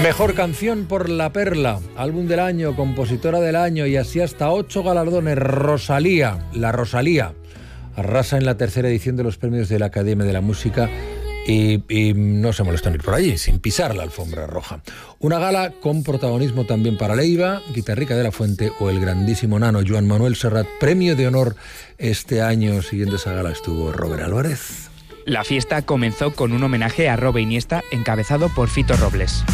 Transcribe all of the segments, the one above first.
Mejor canción por La Perla, álbum del año, compositora del año y así hasta 8 galardones. Rosalía, la Rosalía, arrasa en la tercera edición de los premios de la Academia de la Música y no se molestó en ir por allí, sin pisar la alfombra roja. Una gala con protagonismo también para Leiva, Guitarrica de la Fuente o el grandísimo nano Joan Manuel Serrat. Premio de honor este año, siguiendo esa gala estuvo Robert Álvarez. La fiesta comenzó con un homenaje a Robe Iniesta encabezado por Fito Robles.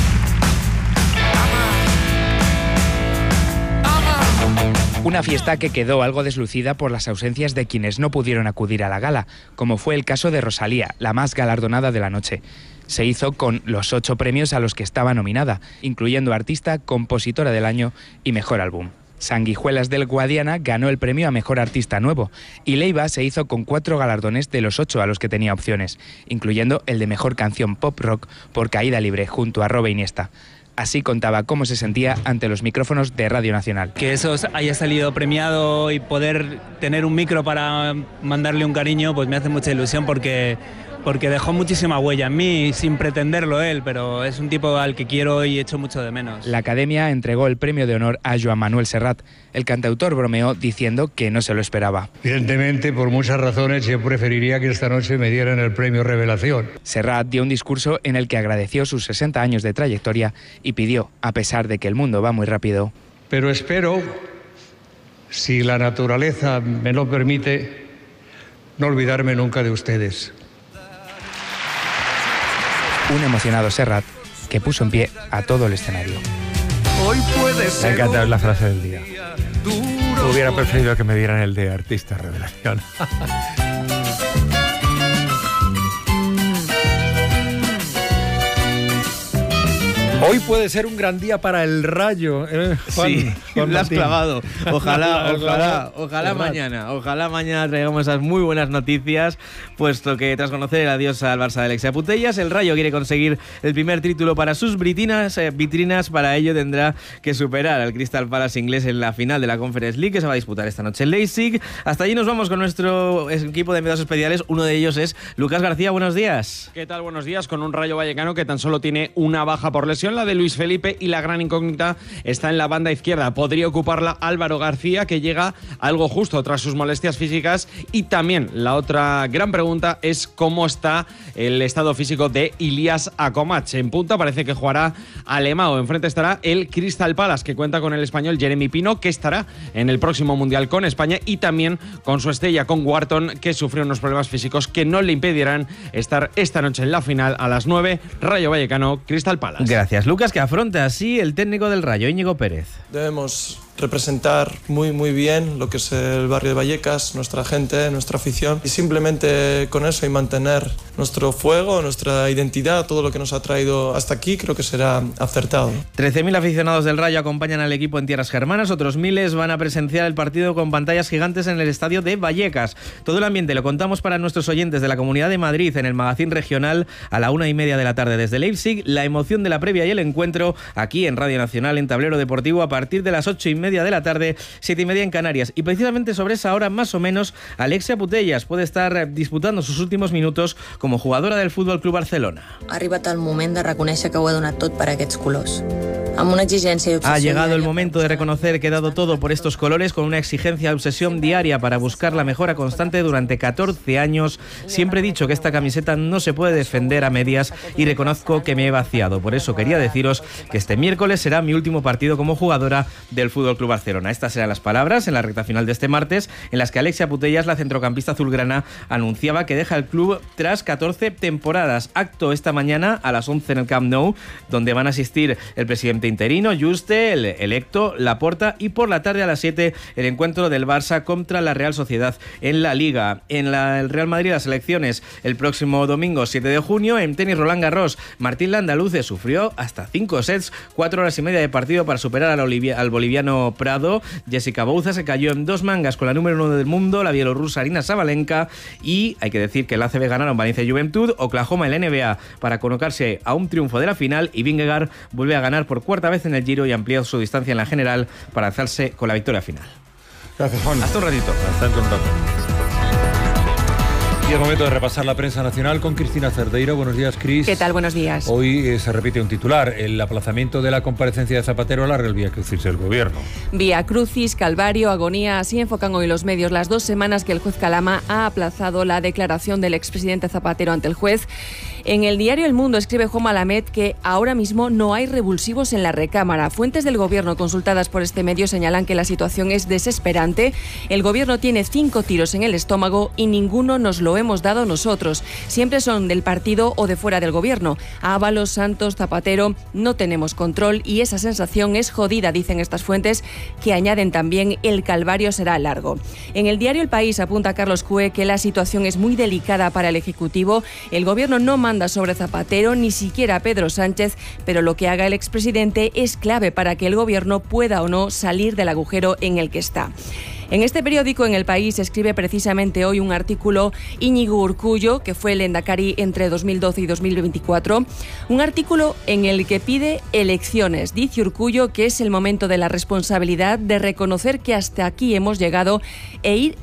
Una fiesta que quedó algo deslucida por las ausencias de quienes no pudieron acudir a la gala, como fue el caso de Rosalía, la más galardonada de la noche. Se hizo con los 8 premios a los que estaba nominada, incluyendo Artista, Compositora del Año y Mejor Álbum. Sanguijuelas del Guadiana ganó el premio a Mejor Artista Nuevo y Leiva se hizo con 4 galardones de los 8 a los que tenía opciones, incluyendo el de Mejor Canción Pop Rock por Caída Libre junto a Robe Iniesta. Así contaba cómo se sentía ante los micrófonos de Radio Nacional. Que eso haya salido premiado y poder tener un micro para mandarle un cariño, pues me hace mucha ilusión porque dejó muchísima huella en mí, sin pretenderlo él, pero es un tipo al que quiero y echo mucho de menos. La Academia entregó el premio de honor a Joan Manuel Serrat. El cantautor bromeó diciendo que no se lo esperaba. Evidentemente, por muchas razones, yo preferiría que esta noche me dieran el premio Revelación. Serrat dio un discurso en el que agradeció sus 60 años de trayectoria y pidió, a pesar de que el mundo va muy rápido. Pero espero, si la naturaleza me lo permite, no olvidarme nunca de ustedes. Un emocionado Serrat que puso en pie a todo el escenario. Hoy puede ser. Me encanta la frase del día. Hubiera preferido que me dieran el de Artista Revelación. Hoy puede ser un gran día para el Rayo, Juan, sí, Juan lo has Martín. clavado. Ojalá mañana traigamos esas muy buenas noticias, puesto que tras conocer el adiós al Barça de Alexia Putellas, el Rayo quiere conseguir el primer título para sus vitrinas. Para ello tendrá que superar al Crystal Palace inglés en la final de la Conference League, que se va a disputar esta noche en Leipzig. Hasta allí nos vamos con nuestro equipo de enviados especiales. Uno de ellos es Lucas García. Buenos días. ¿Qué tal? Buenos días. Con un Rayo Vallecano que tan solo tiene una baja por lesión, la de Luis Felipe, y la gran incógnita está en la banda izquierda. Podría ocuparla Álvaro García, que llega algo justo tras sus molestias físicas, y también la otra gran pregunta es cómo está el estado físico de Ilias Akomach. En punta parece que jugará Alemão. Enfrente estará el Crystal Palace, que cuenta con el español Jeremy Pino, que estará en el próximo Mundial con España, y también con su estrella, con Wharton, que sufrió unos problemas físicos que no le impedirán estar esta noche en la final a las 9, Rayo Vallecano, Crystal Palace. Gracias, Lucas, que afronta así el técnico del Rayo, Íñigo Pérez. Debemos representar muy bien lo que es el barrio de Vallecas, nuestra gente, nuestra afición, y simplemente con eso y mantener nuestro fuego, nuestra identidad, todo lo que nos ha traído hasta aquí, creo que será acertado. 13.000 aficionados del Rayo acompañan al equipo en tierras germanas, otros miles van a presenciar el partido con pantallas gigantes en el estadio de Vallecas. Todo el ambiente lo contamos para nuestros oyentes de la Comunidad de Madrid en el Magazín Regional a la 1:30 de la tarde desde Leipzig. La emoción de la previa y el encuentro aquí en Radio Nacional en Tablero Deportivo a partir de las 8:30 de la tarde, 7:30 en Canarias. Y precisamente sobre esa hora más o menos, Alexia Putellas puede estar disputando sus últimos minutos como jugadora del Fútbol Club Barcelona. Ha arribat el moment de reconèixer que ho he donat tot per aquests colors. Amb una exigència i obsessió. Ha llegado el momento de reconocer que he dado todo por estos colores, con una exigencia y obsesión diaria para buscar la mejora constante durante 14 años. Siempre he dicho que esta camiseta no se puede defender a medias y reconozco que me he vaciado. Por eso quería deciros que este miércoles será mi último partido como jugadora del Fútbol Club Barcelona. Estas serán las palabras en la recta final de este martes, en las que Alexia Putellas, la centrocampista azulgrana, anunciaba que deja el club tras 14 temporadas. Acto esta mañana a las 11 en el Camp Nou, donde van a asistir el presidente interino, Juste, el electo, Laporta, y por la tarde a las 7 el encuentro del Barça contra la Real Sociedad en la Liga. En el Real Madrid las elecciones el próximo domingo 7 de junio. En tenis Roland Garros, Martín Landaluce sufrió hasta 5 sets, 4 horas y media de partido para superar al boliviano Prado. Jessica Bouza se cayó en 2 mangas con la número 1 del mundo, la bielorrusa Arina Sabalenka, y hay que decir que el ACB ganaron Valencia Juventud, Oklahoma y la NBA para colocarse a un triunfo de la final, y Vingegaard vuelve a ganar por cuarta vez en el Giro y amplía su distancia en la general para alzarse con la victoria final. Gracias, Juan. Hasta un ratito. Hasta el contacto. Y es momento de repasar la prensa nacional con Cristina Cerdeira. Buenos días, Cris. ¿Qué tal? Buenos días. Hoy se repite un titular: el aplazamiento de la comparecencia de Zapatero alarga el Vía Crucis del Gobierno. Vía Crucis, calvario, agonía, así enfocan hoy los medios las 2 semanas que el juez Calama ha aplazado la declaración del expresidente Zapatero ante el juez. En el diario El Mundo escribe Juan Malamed que ahora mismo no hay revulsivos en la recámara. Fuentes del Gobierno consultadas por este medio señalan que la situación es desesperante. El Gobierno tiene 5 tiros en el estómago y ninguno nos lo hemos dado nosotros. Siempre son del partido o de fuera del Gobierno. Ábalos, Santos, Zapatero, no tenemos control y esa sensación es jodida, dicen estas fuentes, que añaden también el calvario será largo. En el diario El País apunta Carlos Cue que la situación es muy delicada para el Ejecutivo. El Gobierno no manda sobre Zapatero, ni siquiera Pedro Sánchez, pero lo que haga el expresidente es clave para que el Gobierno pueda o no salir del agujero en el que está. En este periódico, en El País, escribe precisamente hoy un artículo Íñigo Urkullu, que fue el lehendakari entre 2012 y 2024, un artículo en el que pide elecciones. Dice Urkullu que es el momento de la responsabilidad de reconocer que hasta aquí hemos llegado e ir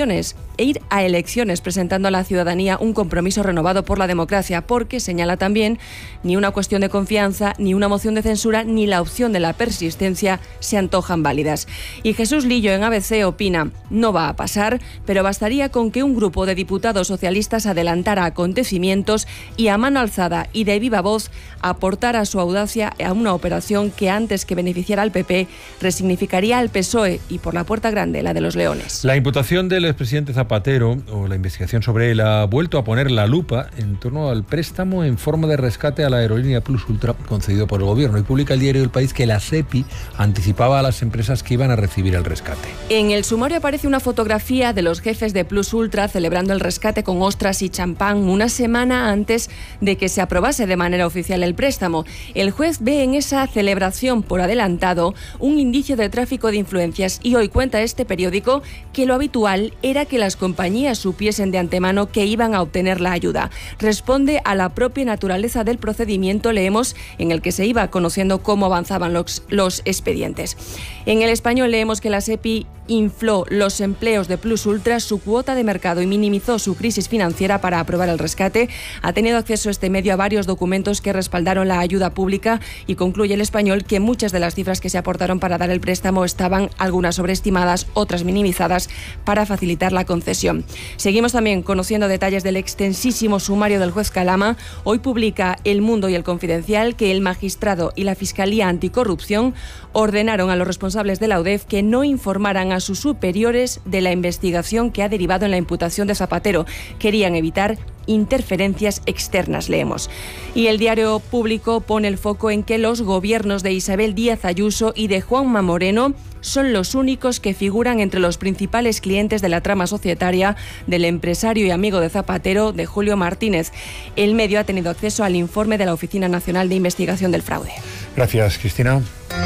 a elecciones, presentando a la ciudadanía un compromiso renovado por la democracia, porque, señala también, ni una cuestión de confianza, ni una moción de censura, ni la opción de la persistencia se antojan válidas. Y Jesús Lillo, en ABC, opina, no va a pasar, pero bastaría con que un grupo de diputados socialistas adelantara acontecimientos y a mano alzada y de viva voz aportara su audacia a una operación que, antes que beneficiara al PP, resignificaría al PSOE y por la puerta grande la de los leones. La imputación del expresidente Zapatero, o la investigación sobre él, ha vuelto a poner la lupa en torno al préstamo en forma de rescate a la aerolínea Plus Ultra concedido por el Gobierno. Y publica el diario El País que la SEPI anticipaba a las empresas que iban a recibir el rescate. En el sumario aparece una fotografía de los jefes de Plus Ultra celebrando el rescate con ostras y champán una semana antes de que se aprobase de manera oficial el préstamo. El juez ve en esa celebración por adelantado un indicio de tráfico de influencias y hoy cuenta este periódico que lo habitual era que las compañías supiesen de antemano que iban a obtener la ayuda. Responde a la propia naturaleza del procedimiento, leemos, en el que se iba conociendo cómo avanzaban los expedientes. En El Español leemos que la SEPI infló los empleos de Plus Ultra, su cuota de mercado y minimizó su crisis financiera para aprobar el rescate. Ha tenido acceso este medio a varios documentos que respaldaron la ayuda pública y concluye El Español que muchas de las cifras que se aportaron para dar el préstamo estaban algunas sobreestimadas, otras minimizadas para facilitar la concesión. Seguimos también conociendo detalles del extensísimo sumario del juez Calama. Hoy publica El Mundo y El Confidencial que el magistrado y la Fiscalía Anticorrupción ordenaron a los responsables de la UDEF que no informaran a sus superiores de la investigación que ha derivado en la imputación de Zapatero. Querían evitar interferencias externas, leemos. Y el diario Público pone el foco en que los gobiernos de Isabel Díaz Ayuso y de Juanma Moreno son los únicos que figuran entre los principales clientes de la trama societaria del empresario y amigo de Zapatero, de Julio Martínez. El medio ha tenido acceso al informe de la Oficina Nacional de Investigación del Fraude. Gracias, Cristina.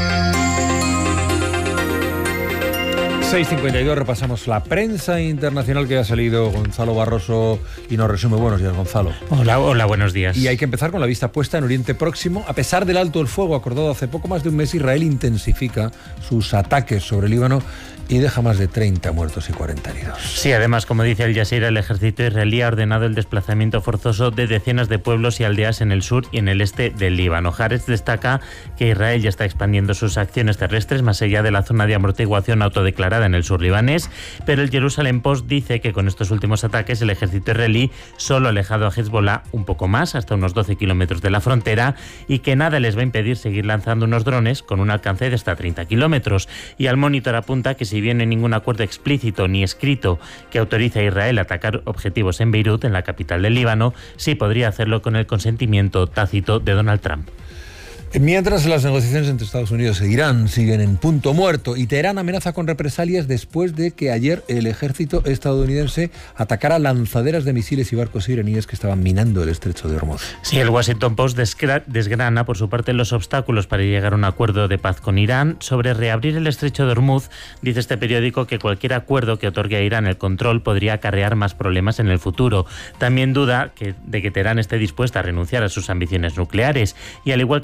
6:52, repasamos la prensa internacional que ha salido Gonzalo Barroso y nos resume. Buenos días, Gonzalo. Hola, buenos días. Y hay que empezar con la vista puesta en Oriente Próximo. A pesar del alto el fuego acordado hace poco más de un mes, Israel intensifica sus ataques sobre Líbano y deja más de 30 muertos y 40 heridos. Sí, además, como dice Al Jazeera, el ejército israelí ha ordenado el desplazamiento forzoso de decenas de pueblos y aldeas en el sur y en el este del Líbano. Haaretz destaca que Israel ya está expandiendo sus acciones terrestres más allá de la zona de amortiguación autodeclarada en el sur libanés, pero el Jerusalem Post dice que con estos últimos ataques el ejército israelí solo ha alejado a Hezbollah un poco más, hasta unos 12 kilómetros de la frontera, y que nada les va a impedir seguir lanzando unos drones con un alcance de hasta 30 kilómetros. Y Al Monitor apunta que si bien no hay ningún acuerdo explícito ni escrito que autorice a Israel a atacar objetivos en Beirut, en la capital del Líbano, sí podría hacerlo con el consentimiento tácito de Donald Trump. Mientras las negociaciones entre Estados Unidos e Irán siguen en punto muerto y Teherán amenaza con represalias después de que ayer el ejército estadounidense atacara lanzaderas de misiles y barcos iraníes que estaban minando el estrecho de Hormuz. Sí, el Washington Post desgrana por su parte los obstáculos para llegar a un acuerdo de paz con Irán. Sobre reabrir el estrecho de Hormuz, dice este periódico que cualquier acuerdo que otorgue a Irán el control podría acarrear más problemas en el futuro. También duda de que Teherán esté dispuesta a renunciar a sus ambiciones nucleares y, al igual que otros medios,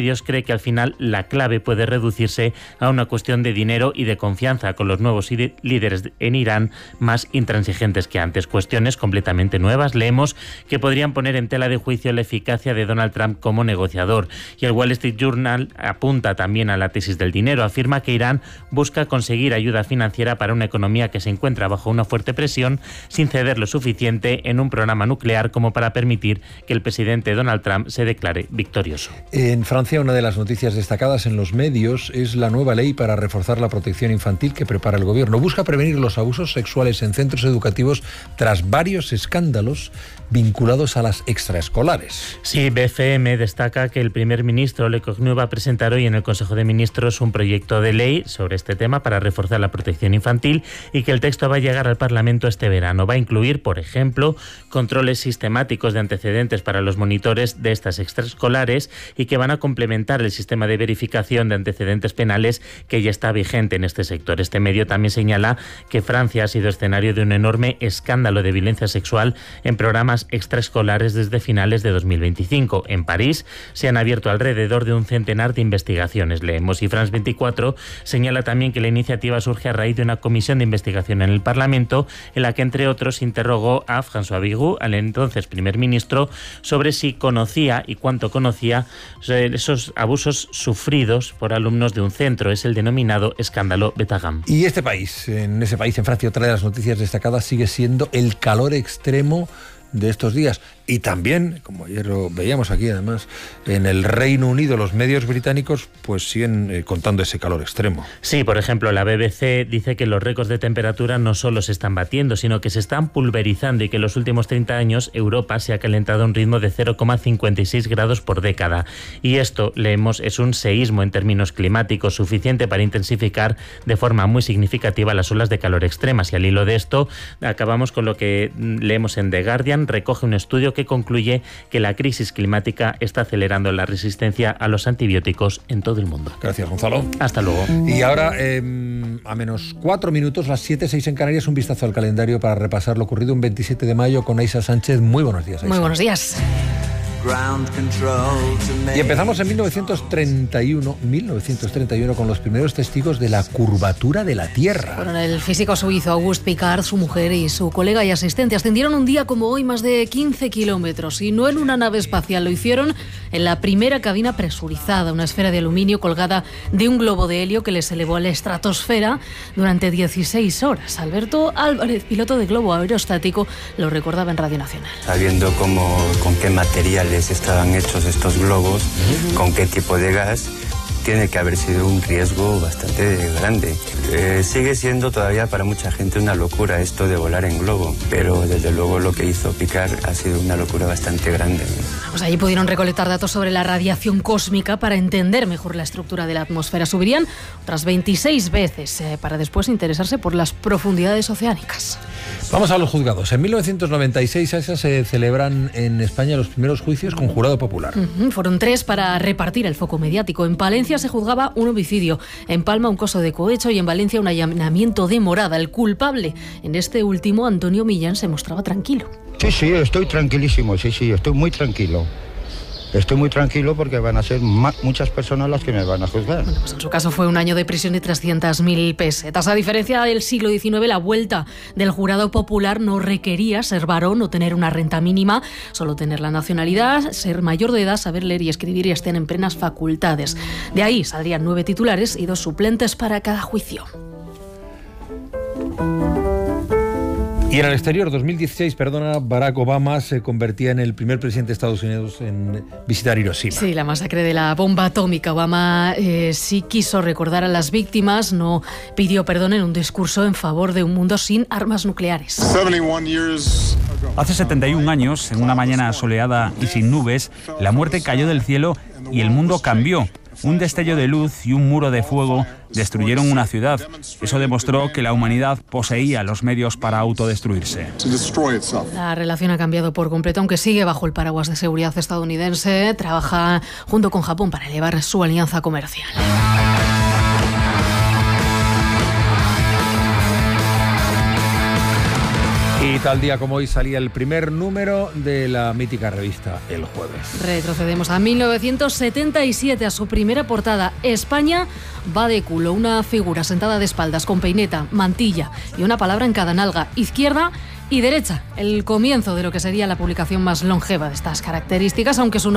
medios, cree que al final la clave puede reducirse a una cuestión de dinero y de confianza con los nuevos líderes en Irán más intransigentes que antes. Cuestiones completamente nuevas, leemos, que podrían poner en tela de juicio la eficacia de Donald Trump como negociador. Y el Wall Street Journal apunta también a la tesis del dinero. Afirma que Irán busca conseguir ayuda financiera para una economía que se encuentra bajo una fuerte presión, sin ceder lo suficiente en un programa nuclear como para permitir que el presidente Donald Trump se declare victorioso. En Francia, una de las noticias destacadas en los medios es la nueva ley para reforzar la protección infantil que prepara el gobierno. Busca prevenir los abusos sexuales en centros educativos tras varios escándalos vinculados a las extraescolares. Sí, BFM destaca que el primer ministro Le Cornu va a presentar hoy en el Consejo de Ministros un proyecto de ley sobre este tema para reforzar la protección infantil y que el texto va a llegar al Parlamento este verano. Va a incluir, por ejemplo, controles sistemáticos de antecedentes para los monitores de estas extraescolares y que van a complementar el sistema de verificación de antecedentes penales que ya está vigente en este sector. Este medio también señala que Francia ha sido escenario de un enorme escándalo de violencia sexual en programas extraescolares desde finales de 2025. En París se han abierto alrededor de un centenar de investigaciones, leemos, y France 24 señala también que la iniciativa surge a raíz de una comisión de investigación en el Parlamento en la que, entre otros, interrogó a François Bayrou, al entonces primer ministro, sobre si conocía y cuánto conocía esos abusos sufridos por alumnos de un centro. Es el denominado escándalo Betagam. Y en ese país, en Francia, otra de las noticias destacadas sigue siendo el calor extremo de estos días. Y también, como ayer lo veíamos aquí además, en el Reino Unido los medios británicos pues siguen contando ese calor extremo. Sí, por ejemplo, la BBC dice que los récords de temperatura no solo se están batiendo, sino que se están pulverizando y que en los últimos 30 años Europa se ha calentado a un ritmo de 0,56 grados por década. Y esto, leemos, es un seísmo en términos climáticos suficiente para intensificar de forma muy significativa las olas de calor extremas. Y al hilo de esto, acabamos con lo que leemos en The Guardian. Recoge un estudio que concluye que la crisis climática está acelerando la resistencia a los antibióticos en todo el mundo. Gracias, Gonzalo. Hasta luego. Y ahora, a menos 4 minutos, las 7:06 en Canarias, un vistazo al calendario para repasar lo ocurrido un 27 de mayo con Aisa Sánchez. Muy buenos días, Aisa. Muy buenos días. Y empezamos en 1931 con los primeros testigos de la curvatura de la Tierra. Fueron el físico suizo Auguste Piccard, su mujer y su colega y asistente. Ascendieron un día como hoy más de 15 kilómetros y no en una nave espacial. Lo hicieron en la primera cabina presurizada, una esfera de aluminio colgada de un globo de helio que les elevó a la estratosfera durante 16 horas. Alberto Álvarez, piloto de globo aerostático, lo recordaba en Radio Nacional. Sabiendo con qué materiales estaban hechos estos globos, con qué tipo de gas, tiene que haber sido un riesgo bastante grande. Sigue siendo todavía para mucha gente una locura esto de volar en globo, pero desde luego lo que hizo Piccard ha sido una locura bastante grande. Pues allí pudieron recolectar datos sobre la radiación cósmica para entender mejor la estructura de la atmósfera. Subirían otras 26 veces para después interesarse por las profundidades oceánicas. Vamos a los juzgados. En 1996 se celebran en España los primeros juicios con jurado popular. Fueron 3 para repartir el foco mediático. En Palencia se juzgaba un homicidio, en Palma un caso de cohecho y en Valencia un allanamiento de morada. El culpable, en este último, Antonio Millán, se mostraba tranquilo. Sí, estoy tranquilísimo, estoy muy tranquilo. Estoy muy tranquilo porque van a ser muchas personas las que me van a juzgar. Bueno, pues en su caso fue un año de prisión de 300.000 pesetas. A diferencia del siglo XIX, la vuelta del jurado popular no requería ser varón o tener una renta mínima, solo tener la nacionalidad, ser mayor de edad, saber leer y escribir y estén en plenas facultades. De ahí saldrían 9 titulares y 2 suplentes para cada juicio. Y en el exterior, 2016, Barack Obama se convertía en el primer presidente de Estados Unidos en visitar Hiroshima. Sí, la masacre de la bomba atómica. Obama sí quiso recordar a las víctimas, no pidió perdón en un discurso en favor de un mundo sin armas nucleares. Hace 71 años, en una mañana soleada y sin nubes, la muerte cayó del cielo y el mundo cambió. Un destello de luz y un muro de fuego destruyeron una ciudad. Eso demostró que la humanidad poseía los medios para autodestruirse. La relación ha cambiado por completo, aunque sigue bajo el paraguas de seguridad estadounidense. Trabaja junto con Japón para elevar su alianza comercial. Y tal día como hoy salía el primer número de la mítica revista El Jueves. Retrocedemos a 1977, a su primera portada. España va de culo, una figura sentada de espaldas con peineta, mantilla y una palabra en cada nalga, izquierda y derecha. El comienzo de lo que sería la publicación más longeva de estas características, aunque su